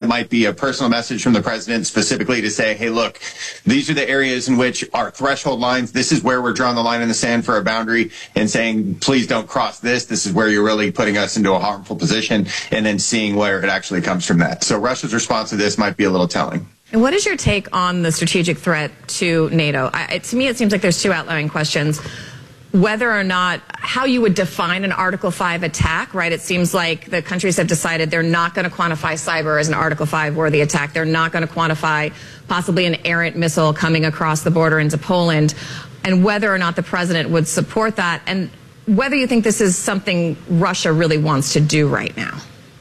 might be a personal message from the president specifically to say, hey, look, these are the areas in which our threshold lines, this is where we're drawing the line in the sand for a boundary, and saying, please don't cross this. This is where you're really putting us into a harmful position, and then seeing where it actually comes from that. So Russia's response to this might be a little telling. And what is your take on the strategic threat to NATO? To me, it seems like there's two outlying questions. Whether or not, how you would define an Article 5 attack, right? It seems like the countries have decided they're not going to quantify cyber as an Article 5 worthy attack. They're not going to quantify possibly an errant missile coming across the border into Poland, and whether or not the president would support that, and whether you think this is something Russia really wants to do right now.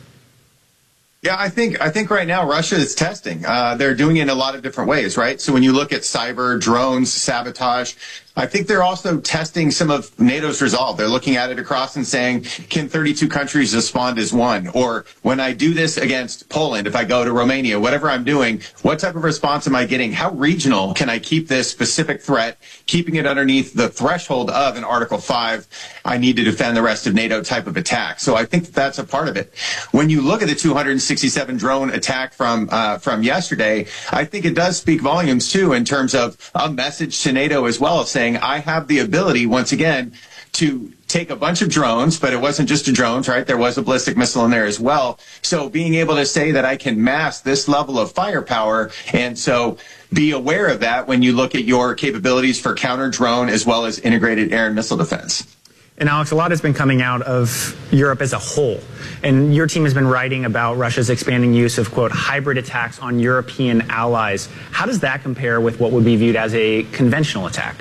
Yeah, I think right now Russia is testing. They're doing it in a lot of different ways, right? So when you look at cyber, drones, sabotage, I think they're also testing some of NATO's resolve. They're looking at it across and saying, can 32 countries respond as one? Or when I do this against Poland, if I go to Romania, whatever I'm doing, what type of response am I getting? How regional can I keep this specific threat, keeping it underneath the threshold of an Article 5, I need to defend the rest of NATO type of attack? So I think that's a part of it. When you look at the 267 drone attack from yesterday, I think it does speak volumes, too, in terms of a message to NATO as well, saying, I have the ability, once again, to take a bunch of drones, but it wasn't just a drones, right? There was a ballistic missile in there as well. So being able to say that I can mask this level of firepower, and so be aware of that when you look at your capabilities for counter-drone as well as integrated air and missile defense. And Alex, a lot has been coming out of Europe as a whole. And your team has been writing about Russia's expanding use of, quote, hybrid attacks on European allies. How does that compare with what would be viewed as a conventional attack?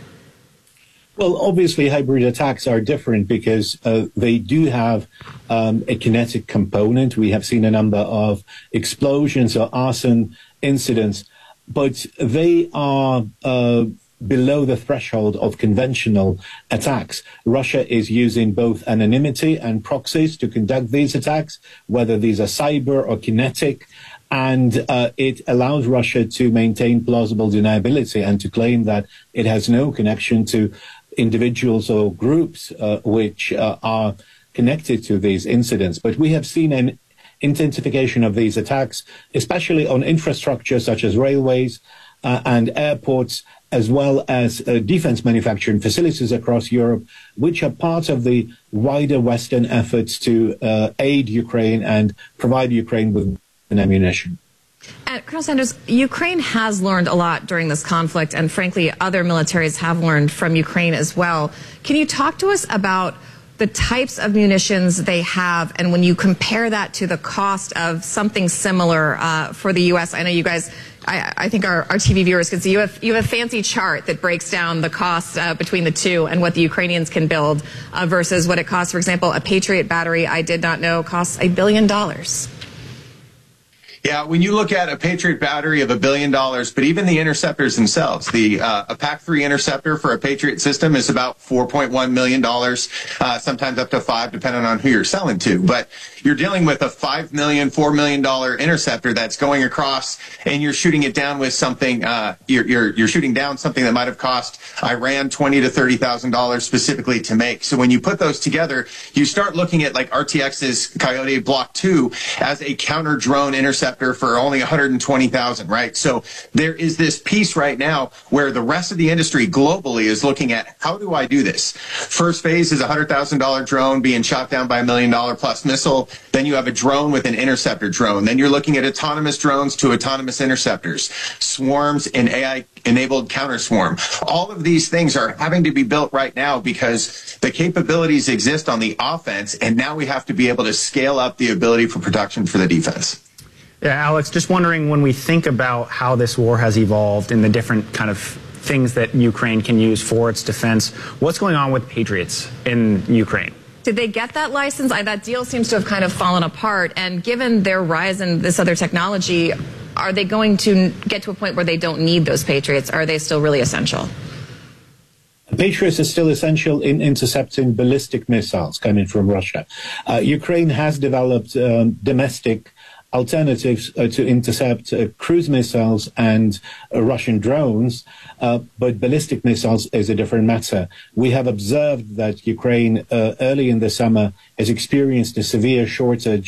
Well, obviously, hybrid attacks are different because they do have a kinetic component. We have seen a number of explosions or arson incidents, but they are below the threshold of conventional attacks. Russia is using both anonymity and proxies to conduct these attacks, whether these are cyber or kinetic. And it allows Russia to maintain plausible deniability and to claim that it has no connection to individuals or groups which are connected to these incidents. But we have seen an intensification of these attacks, especially on infrastructure such as railways and airports, as well as defense manufacturing facilities across Europe, which are part of the wider Western efforts to aid Ukraine and provide Ukraine with ammunition. And Colonel Sanders, Ukraine has learned a lot during this conflict, and frankly, other militaries have learned from Ukraine as well. Can you talk to us about the types of munitions they have, and when you compare that to the cost of something similar for the U.S.? I know you guys, I think our TV viewers can see you have a fancy chart that breaks down the cost between the two and what the Ukrainians can build versus what it costs. For example, a Patriot battery, I did not know, costs $1 billion. Yeah, when you look at a Patriot battery of $1 billion, but even the interceptors themselves, a PAC-3 interceptor for a Patriot system is about $4.1 million, sometimes up to $5 million, depending on who you're selling to. But you're dealing with a $5 million, $4 million interceptor that's going across, and you're shooting it down with something. You're shooting down something that might have cost Iran $20,000 to $30,000 specifically to make. So when you put those together, you start looking at like RTX's Coyote Block 2 as a counter drone interceptor for only $120,000, right? So there is this piece right now where the rest of the industry globally is looking at, how do I do this? First phase is a $100,000 drone being shot down by $1 million plus missile. Then you have a drone with an interceptor drone. Then you're looking at autonomous drones to autonomous interceptors, swarms and AI-enabled counter swarm. All of these things are having to be built right now because the capabilities exist on the offense, and now we have to be able to scale up the ability for production for the defense. Yeah, Alex, just wondering, when we think about how this war has evolved and the different kind of things that Ukraine can use for its defense, what's going on with Patriots in Ukraine? Did they get that license? That deal seems to have kind of fallen apart. And given their rise in this other technology, are they going to get to a point where they don't need those Patriots? Are they still really essential? Patriots is still essential in intercepting ballistic missiles coming from Russia. Ukraine has developed domestic alternatives to intercept cruise missiles and Russian drones, but ballistic missiles is a different matter. We have observed that Ukraine early in the summer has experienced a severe shortage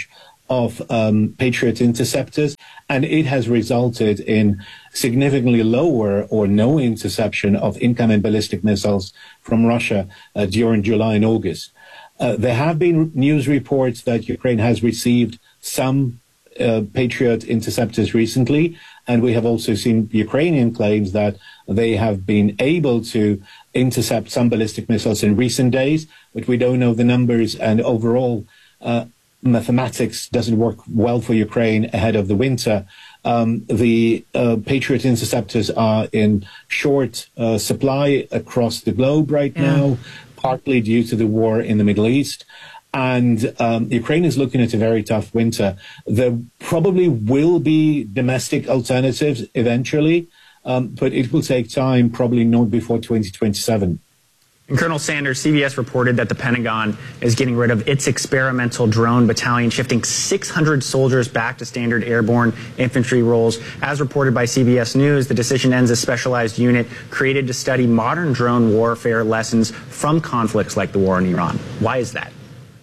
of Patriot interceptors, and it has resulted in significantly lower or no interception of incoming ballistic missiles from Russia during July and August. There have been news reports that Ukraine has received some Patriot interceptors recently, and we have also seen Ukrainian claims that they have been able to intercept some ballistic missiles in recent days, but we don't know the numbers, and overall mathematics doesn't work well for Ukraine ahead of the winter. The Patriot interceptors are in short supply across the globe right now, partly due to the war in the Middle East. And Ukraine is looking at a very tough winter. There probably will be domestic alternatives eventually, but it will take time, probably not before 2027. And Colonel Sanders, CBS reported that the Pentagon is getting rid of its experimental drone battalion, shifting 600 soldiers back to standard airborne infantry roles. As reported by CBS News, the decision ends a specialized unit created to study modern drone warfare lessons from conflicts like the war in Iran. Why is that?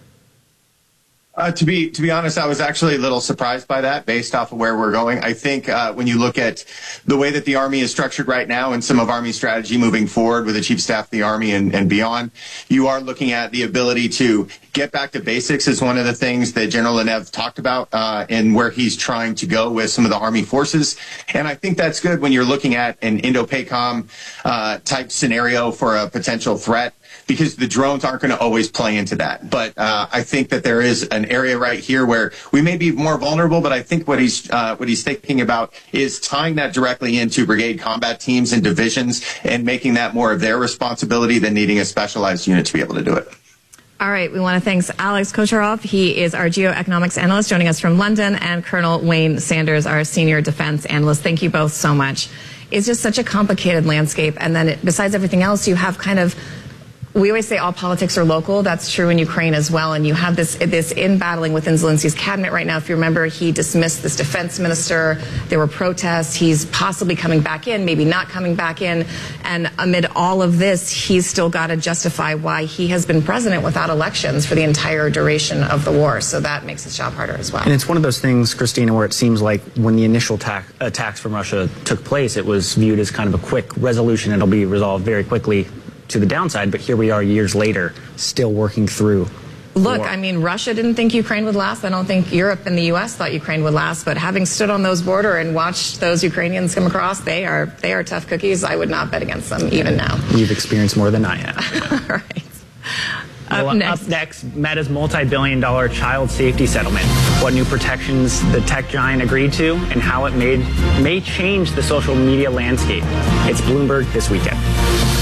To be honest, I was actually a little surprised by that based off of where we're going. I think when you look at the way that the Army is structured right now and some of Army strategy moving forward with the Chief of Staff of the Army and beyond, you are looking at the ability to get back to basics is one of the things that General Lenev talked about and where he's trying to go with some of the Army forces. And I think that's good when you're looking at an Indo-PACOM type scenario for a potential threat, because the drones aren't going to always play into that. But I think that there is an area right here where we may be more vulnerable, but I think what he's thinking about is tying that directly into brigade combat teams and divisions and making that more of their responsibility than needing a specialized unit to be able to do it. All right, we want to thank Alex Kocharov. He is our geoeconomics analyst joining us from London, and Colonel Wayne Sanders, our senior defense analyst. Thank you both so much. It's just such a complicated landscape, and then besides everything else, you have kind of, we always say all politics are local. That's true in Ukraine as well. And you have this in-battling within Zelensky's cabinet right now. If you remember, he dismissed this defense minister. There were protests. He's possibly coming back in, maybe not coming back in. And amid all of this, he's still got to justify why he has been president without elections for the entire duration of the war. So that makes his job harder as well. And it's one of those things, Christina, where it seems like when the initial attacks from Russia took place, it was viewed as kind of a quick resolution. It'll be resolved very quickly to the downside, but here we are years later, still working through. Look, I mean, Russia didn't think Ukraine would last. I don't think Europe and the U.S. thought Ukraine would last. But having stood on those border and watched those Ukrainians come across, they are tough cookies. I would not bet against them even now. You've experienced more than I have. All right. Up next, Meta's multi-billion-dollar child safety settlement. What new protections the tech giant agreed to and how it may change the social media landscape. It's Bloomberg This Weekend.